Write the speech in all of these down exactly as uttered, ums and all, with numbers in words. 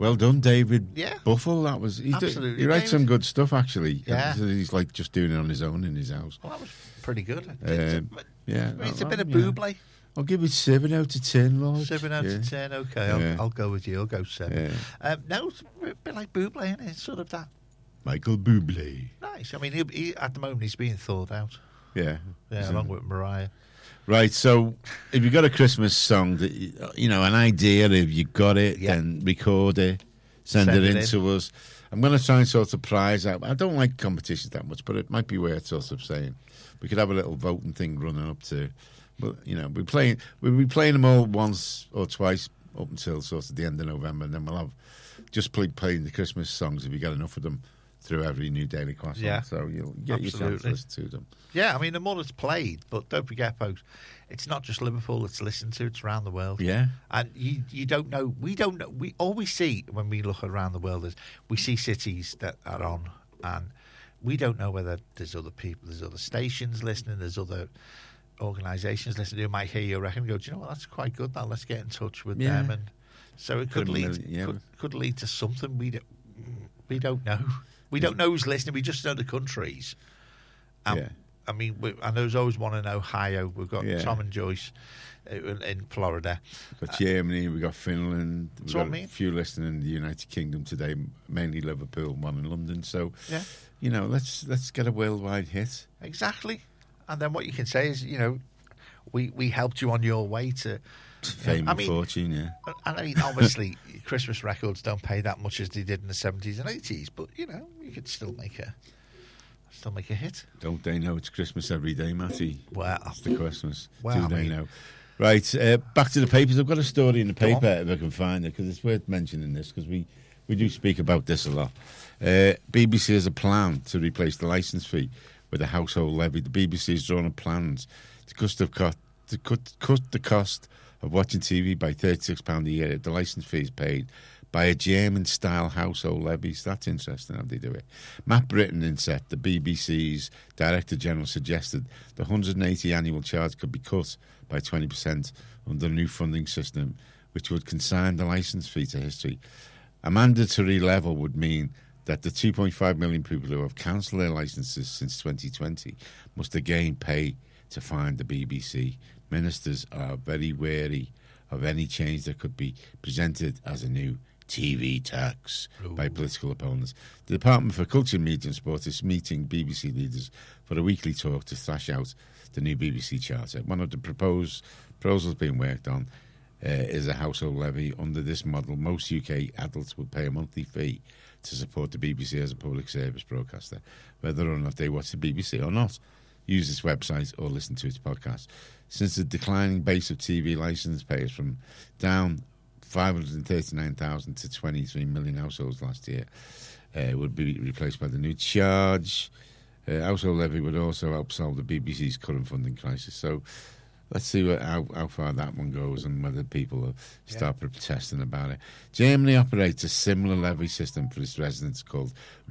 Well done, David Yeah. Buffle. That was he, Absolutely, do, he writes David. some good stuff, actually. Yeah. He's like just doing it on his own in his house. Well, that was pretty good. Um, It's, yeah, a, it's a well, bit of yeah. Bublé. I'll give it seven out of ten, Lord. Seven out yeah. of ten. Okay, I'll, Yeah. I'll go with you. I'll go seven. Yeah. Um, no, it's a bit like Bublé, isn't it? It's sort of that Michael Bublé. nice. I mean, he, he, at the moment he's being thought out. Yeah. Yeah, So- along with Mariah. Right, so if you've got a Christmas song that you, you know, an idea, if you got it, Yeah. then record it, send, Send it, it in in. to us. I'm going to try and sort of prize out. I don't like competitions that much, but it might be worth sort of saying we could have a little voting thing running up to. But you know, we're playing, we'll be playing them all once or twice up until sort of the end of November, and then we'll have just play, playing the Christmas songs if you get enough of them through every new Daily Croissant. Yeah. So you'll get your chance to Absolutely. listen to them. Yeah, I mean, the more it's played, but don't forget, folks, it's not just Liverpool it's listened to, it's around the world. Yeah. And you you don't know, we don't know, we all we see when we look around the world is we see cities that are on, and we don't know whether there's other people, there's other stations listening, there's other organisations listening who might hear your record and go, do you know what, that's quite good now, let's get in touch with Yeah. them. And so it could Couldn't lead, really- yeah. could, could lead to something we don't, we don't know. We don't know who's listening, we just know the countries. And, Yeah. I mean, we, and there's always one in Ohio. We've got Yeah. Tom and Joyce uh, in Florida. We've got Germany, we've got Finland, we've That's what got I mean. a few listening in the United Kingdom today, mainly Liverpool, one in London. So, Yeah. you know, let's let's get a worldwide hit. Exactly. And then what you can say is, you know, we, we helped you on your way to Fame I and mean- fortune, yeah. And I mean, obviously, Christmas records don't pay that much as they did in the seventies and eighties, but you know, you could still make a still make a hit. Don't they know it's Christmas every day, Matty? Well, That's the Christmas. Well, Do I they mean- know? Right, uh, back to the papers. I've got a story in the Go on. paper, if I can find it, because it's worth mentioning this, because we, we do speak about this a lot. Uh, B B C has a plan to replace the licence fee with a household levy. The B B C has drawn up plans to cut the cost, to cut, cut the cost of watching T V by thirty-six pounds a year if the licence fee is paid by a German-style household levy. So that's interesting how they do it. Matt Britton, inset, the B B C's Director General, suggested the one hundred eighty annual charge could be cut by twenty percent under the new funding system, which would consign the licence fee to history. A mandatory level would mean that the two point five million people who have cancelled their licences since twenty twenty must again pay to find the B B C. Ministers are very wary of any change that could be presented as a new T V tax by political opponents. The Department for Culture, Media and Sport is meeting B B C leaders for a weekly talk to thrash out the new B B C charter. One of the proposed proposals being worked on uh, is a household levy. Under this model, most U K adults would pay a monthly fee to support the B B C as a public service broadcaster, whether or not they watch the B B C or not, use its website or listen to its podcast. Since the declining base of T V licence payers from down five hundred thirty-nine thousand to twenty-three million households last year, uh, would be replaced by the new charge. Uh, household levy would also help solve the B B C's current funding crisis. So let's see what, how, how far that one goes and whether people will start yeah. protesting about it. Germany operates a similar levy system for its residents called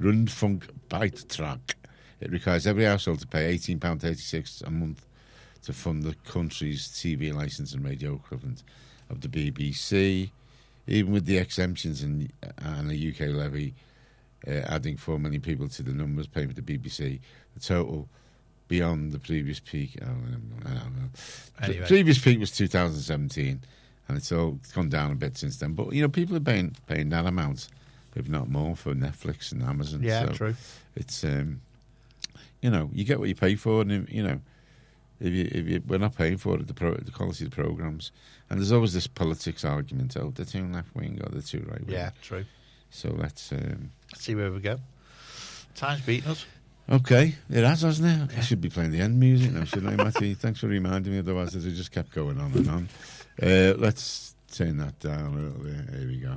Rundfunkbeitrag. It requires every household to pay eighteen pounds thirty-six a month to fund the country's T V licence and radio equivalent of the B B C. Even with the exemptions and, and a U K levy uh, adding four million people to the numbers paying for the B B C, the total beyond the previous peak, I don't know, I don't know. Anyway. The previous peak was two thousand seventeen, and it's all gone down a bit since then. But, you know, people are paying, paying that amount, if not more, for Netflix and Amazon. Yeah, so true. It's, um, you know, you get what you pay for, and, you know, if you, if you, we're not paying for it, the, pro, the quality of the programmes. And there's always this politics argument, oh, they're too left-wing or they're too right-wing. Yeah, true. So let's... Um, Let's see where we go. Time's beating us. Okay, it has, hasn't it? Yeah. I should be playing the end music now, shouldn't I, Matty? Thanks for reminding me, otherwise it just kept going on and on. Uh, let's turn that down a little bit. Here we go.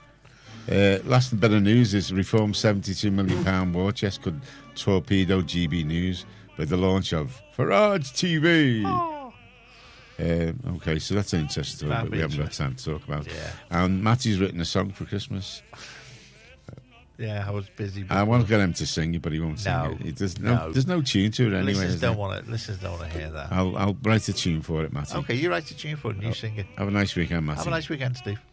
Uh, last bit of news is Reform's seventy-two million pounds war chest could torpedo G B News with the launch of Farage T V. Oh. Uh, okay, so that's an interesting story, but we haven't got time to talk about it. Yeah. And Matty's written a song for Christmas. Yeah, I was busy. I want to get him to sing it, but he won't sing no, it. it there's, no, no. there's no tune to it anyway. Listeners don't there? want it. Listeners don't want to hear that. I'll, I'll write a tune for it, Matty. Okay, you write a tune for it and you oh, sing it. Have a nice weekend, Matty. Have a nice weekend, Steve.